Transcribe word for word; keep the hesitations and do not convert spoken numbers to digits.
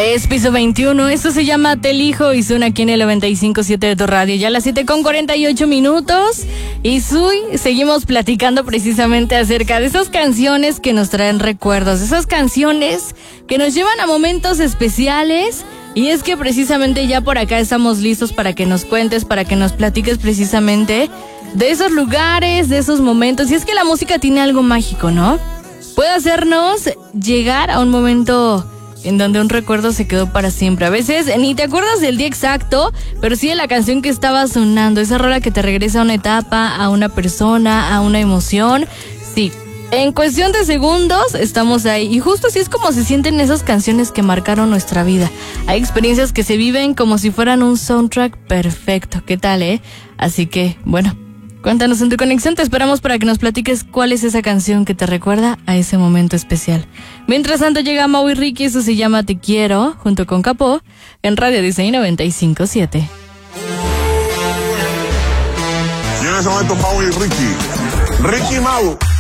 Es piso veintiuno, esto se llama Te elijo y suena aquí en el noventa y cinco punto siete de tu radio. Ya a las siete con cuarenta y ocho minutos y Sui, seguimos platicando precisamente acerca de esas canciones que nos traen recuerdos, esas canciones que nos llevan a momentos especiales. Y es que precisamente ya por acá estamos listos para que nos cuentes, para que nos platiques precisamente de esos lugares, de esos momentos. Y es que la música tiene algo mágico, ¿no? Puede hacernos llegar a un momento en donde un recuerdo se quedó para siempre. A veces ni te acuerdas del día exacto, pero sí de la canción que estaba sonando, esa rola que te regresa a una etapa, a una persona, a una emoción. Sí, en cuestión de segundos estamos ahí. Y justo así es como se sienten esas canciones que marcaron nuestra vida. Hay experiencias que se viven como si fueran un soundtrack perfecto. ¿Qué tal, eh? Así que, bueno, cuéntanos en tu conexión, te esperamos para que nos platiques cuál es esa canción que te recuerda a ese momento especial. Mientras tanto llega Mau y Ricky, eso se llama Te Quiero, junto con Capó, en Radio Disney noventa y cinco punto siete. Y en ese momento Mau y Ricky. Ricky y Mau.